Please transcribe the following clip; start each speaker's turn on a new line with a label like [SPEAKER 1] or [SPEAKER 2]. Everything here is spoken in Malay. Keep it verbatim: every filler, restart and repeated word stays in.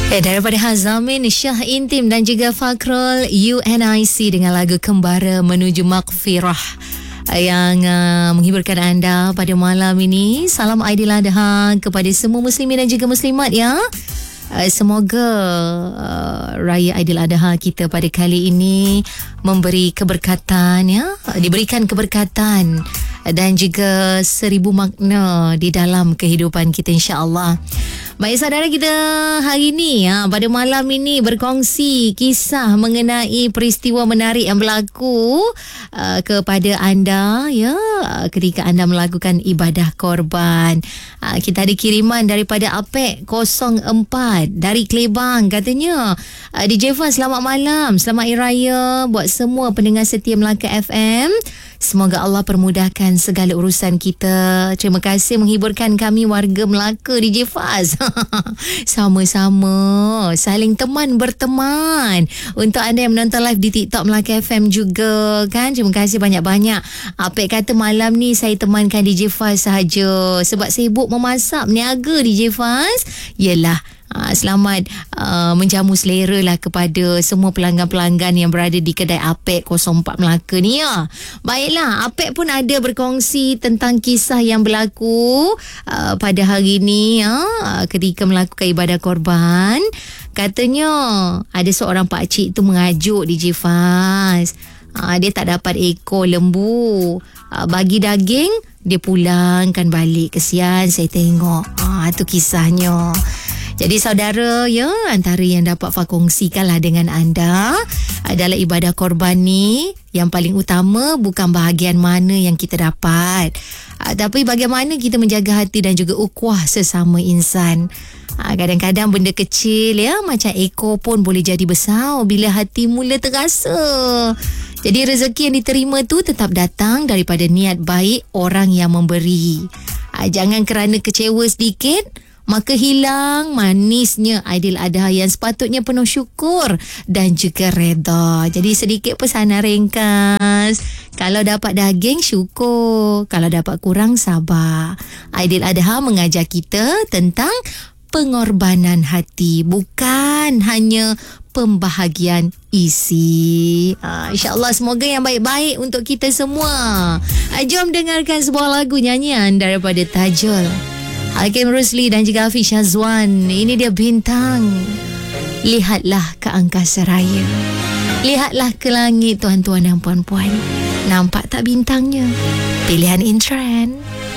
[SPEAKER 1] Eh, daripada Hazamin, Syah Intim dan juga Fakrul, U N I C dengan lagu Kembara Menuju Maghfirah yang uh, menghiburkan anda pada malam ini. Salam Aidiladha kepada semua muslimin dan juga muslimat ya. Uh, semoga uh, Raya Aidiladha kita pada kali ini memberi keberkatan ya, diberikan keberkatan dan juga seribu makna di dalam kehidupan kita insya-Allah. Baik saudara, kita hari ini ya, pada malam ini berkongsi kisah mengenai peristiwa menarik yang berlaku uh, kepada anda ya ketika anda melakukan ibadah korban. Uh, kita ada kiriman daripada Apek kosong empat dari Klebang, katanya uh, D J Faz, selamat malam, selamat Hari Raya buat semua pendengar setia Melaka F M. Semoga Allah permudahkan segala urusan kita. Terima kasih menghiburkan kami warga Melaka, D J Faz. Sama-sama, saling teman berteman. Untuk anda yang menonton live di TikTok Melaka F M juga kan, terima kasih banyak-banyak. Apek kata malam ni saya temankan D J Faz sahaja sebab sibuk memasak, meniaga D J Faz. Yelah, Uh, selamat uh, menjamu selera lah kepada semua pelanggan-pelanggan yang berada di kedai Apek kosong empat Melaka ni ya. Baiklah, Apek pun ada berkongsi tentang kisah yang berlaku uh, pada hari ni ya, uh, ketika melakukan ibadah korban. Katanya ada seorang pakcik tu mengajuk D J Faz. Uh, dia tak dapat ekor lembu, uh, bagi daging, dia pulangkan balik. Kesian saya tengok. Ah, uh, tu kisahnya. Jadi saudara ya, antara yang dapat fakongsikanlah dengan anda adalah ibadah korban ni. Yang paling utama bukan bahagian mana yang kita dapat, uh, tapi bagaimana kita menjaga hati dan juga ukhuwah sesama insan. Uh, kadang-kadang benda kecil ya, macam ekor pun boleh jadi besar bila hati mula terasa. Jadi rezeki yang diterima tu tetap datang daripada niat baik orang yang memberi. Uh, jangan kerana kecewa sedikit maka hilang manisnya Aidiladha yang sepatutnya penuh syukur dan juga reda. Jadi sedikit pesanan ringkas. Kalau dapat daging, syukur. Kalau dapat kurang, sabar. Aidiladha mengajar kita tentang pengorbanan hati, bukan hanya pembahagian isi. Ha, InsyaAllah semoga yang baik-baik untuk kita semua. Ha, jom dengarkan sebuah lagu nyanyian daripada Tajul, Hakim Rusli dan juga Hafiz Syazwan. Ini dia Bintang. Lihatlah ke angkasa raya, lihatlah ke langit tuan-tuan dan puan-puan. Nampak tak bintangnya? Pilihan in trend.